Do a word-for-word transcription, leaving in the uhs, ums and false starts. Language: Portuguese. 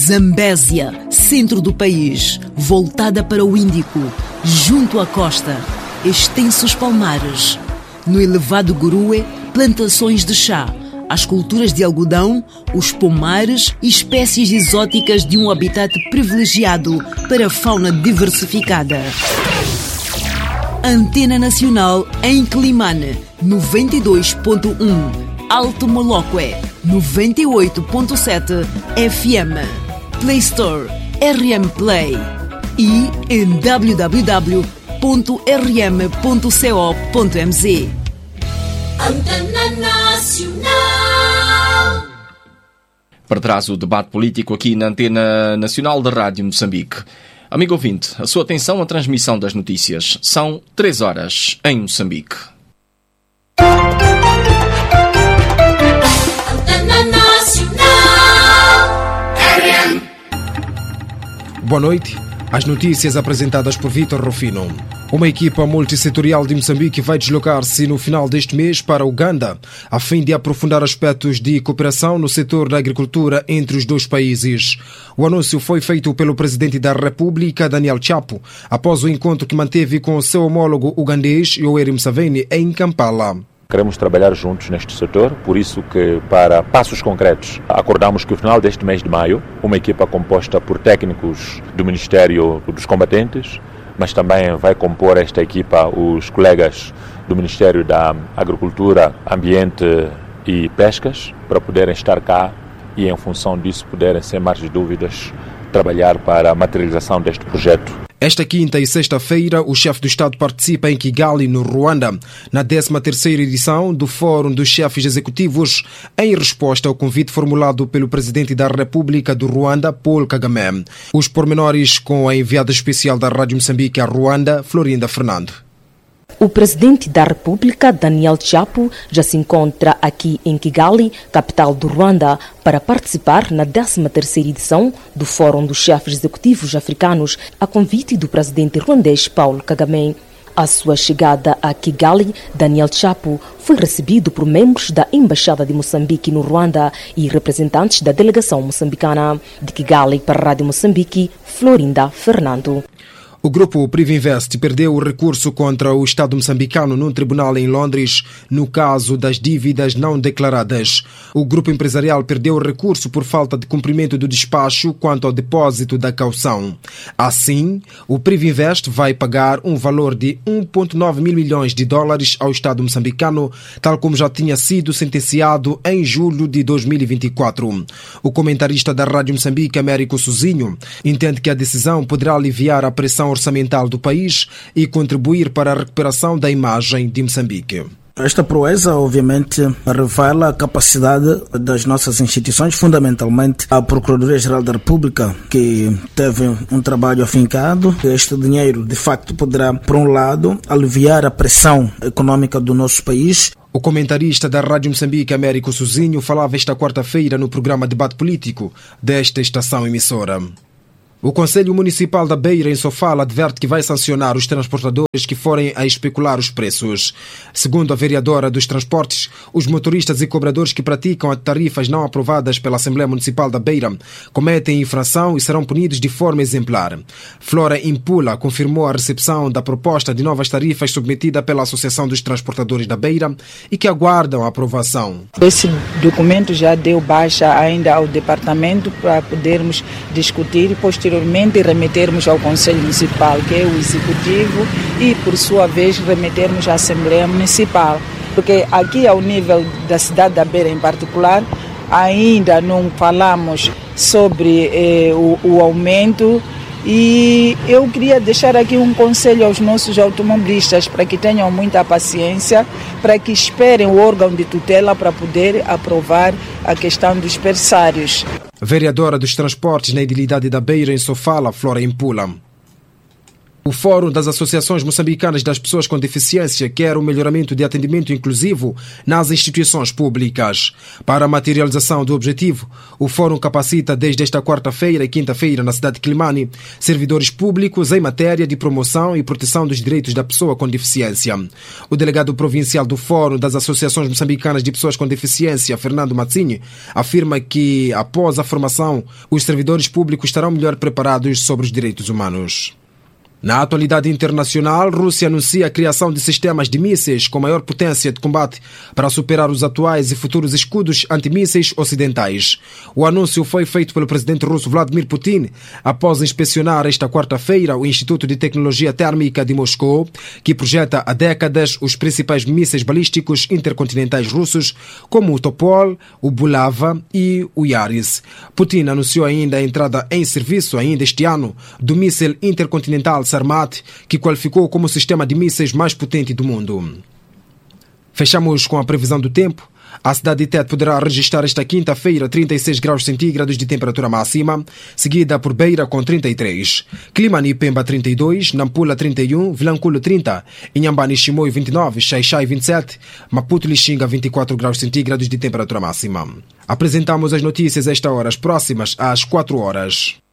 Zambésia, centro do país, voltada para o Índico, junto à costa, extensos palmares. No elevado Gurue, plantações de chá, as culturas de algodão, os pomares e espécies exóticas de um habitat privilegiado para a fauna diversificada. Antena Nacional em Climane, noventa e dois ponto um, Alto Moloque, noventa e oito ponto sete F M, Play Store, R M Play e em w w w ponto r m ponto co ponto m z. Antena Nacional. Para trás o debate político aqui na Antena Nacional da Rádio Moçambique. Amigo ouvinte, a sua atenção à transmissão das notícias. São três horas em Moçambique. Antena Nacional. R M. Boa noite. As notícias apresentadas por Vítor Rufino. Uma equipa multissetorial de Moçambique vai deslocar-se no final deste mês para Uganda, a fim de aprofundar aspectos de cooperação no setor da agricultura entre os dois países. O anúncio foi feito pelo presidente da República, Daniel Chapo, após o encontro que manteve com o seu homólogo ugandês, Yoweri Museveni, em Kampala. Queremos trabalhar juntos neste setor, por isso que, para passos concretos, acordamos que no final deste mês de maio, uma equipa composta por técnicos do Ministério dos Combatentes, mas também vai compor esta equipa os colegas do Ministério da Agricultura, Ambiente e Pescas, para poderem estar cá e, em função disso, poderem, sem mais dúvidas, trabalhar para a materialização deste projeto. Esta quinta e sexta-feira, o chefe do Estado participa em Kigali, no Ruanda, na décima terceira edição do Fórum dos Chefes Executivos, em resposta ao convite formulado pelo Presidente da República do Ruanda, Paul Kagame. Os pormenores com a enviada especial da Rádio Moçambique a Ruanda, Florinda Fernando. O presidente da República, Daniel Chapo, já se encontra aqui em Kigali, capital do Ruanda, para participar na décima terceira edição do Fórum dos Chefes Executivos Africanos, a convite do presidente ruandês Paul Kagame. À sua chegada a Kigali, Daniel Chapo foi recebido por membros da Embaixada de Moçambique no Ruanda e representantes da delegação moçambicana. De Kigali para a Rádio Moçambique, Florinda Fernando. O grupo Privinvest perdeu o recurso contra o Estado moçambicano num tribunal em Londres no caso das dívidas não declaradas. O grupo empresarial perdeu o recurso por falta de cumprimento do despacho quanto ao depósito da caução. Assim, o Privinvest vai pagar um valor de um vírgula nove mil milhões de dólares ao Estado moçambicano, tal como já tinha sido sentenciado em julho de dois mil e vinte e quatro. O comentarista da Rádio Moçambique, Américo Sozinho, entende que a decisão poderá aliviar a pressão orçamental do país e contribuir para a recuperação da imagem de Moçambique. Esta proeza, obviamente, revela a capacidade das nossas instituições, fundamentalmente a Procuradoria-Geral da República, que teve um trabalho afincado. Este dinheiro, de facto, poderá, por um lado, aliviar a pressão econômica do nosso país. O comentarista da Rádio Moçambique, Américo Sozinho, falava esta quarta-feira no programa Debate Político desta estação emissora. O Conselho Municipal da Beira, em Sofala, adverte que vai sancionar os transportadores que forem a especular os preços. Segundo a vereadora dos transportes, os motoristas e cobradores que praticam as tarifas não aprovadas pela Assembleia Municipal da Beira cometem infração e serão punidos de forma exemplar. Flora Impula confirmou a recepção da proposta de novas tarifas submetida pela Associação dos Transportadores da Beira e que aguardam a aprovação. Esse documento já deu baixa ainda ao departamento para podermos discutir e posteriormente remetermos ao Conselho Municipal, que é o Executivo, e por sua vez remetermos à Assembleia Municipal. Porque aqui ao nível da cidade da Beira em particular, ainda não falamos sobre eh, o, o aumento. E eu queria deixar aqui um conselho aos nossos automobilistas para que tenham muita paciência, para que esperem o órgão de tutela para poder aprovar a questão dos berçários. Vereadora dos Transportes na Edilidade da Beira, em Sofala, Flora Impula. O Fórum das Associações Moçambicanas das Pessoas com Deficiência quer o melhoramento de atendimento inclusivo nas instituições públicas. Para a materialização do objetivo, o Fórum capacita desde esta quarta-feira e quinta-feira na cidade de Quilimane servidores públicos em matéria de promoção e proteção dos direitos da pessoa com deficiência. O delegado provincial do Fórum das Associações Moçambicanas de Pessoas com Deficiência, Fernando Mazzini, afirma que, após a formação, os servidores públicos estarão melhor preparados sobre os direitos humanos. Na atualidade internacional, Rússia anuncia a criação de sistemas de mísseis com maior potência de combate para superar os atuais e futuros escudos antimísseis ocidentais. O anúncio foi feito pelo presidente russo Vladimir Putin após inspecionar esta quarta-feira o Instituto de Tecnologia Térmica de Moscou, que projeta há décadas os principais mísseis balísticos intercontinentais russos, como o Topol, o Bulava e o Yaris. Putin anunciou ainda a entrada em serviço ainda este ano do míssil intercontinental Sarmat, que qualificou como o sistema de mísseis mais potente do mundo. Fechamos com a previsão do tempo. A cidade de Tete poderá registrar esta quinta-feira trinta e seis graus centígrados de temperatura máxima, seguida por Beira com trinta e três, Quilimane e Pemba trinta e dois, Nampula trinta e um, Vilanculo trinta, Inhambane e Chimoio vinte e nove, Xaixai vinte e sete, Maputo e Lixinga vinte e quatro graus centígrados de temperatura máxima. Apresentamos as notícias a esta hora, as próximas às quatro horas.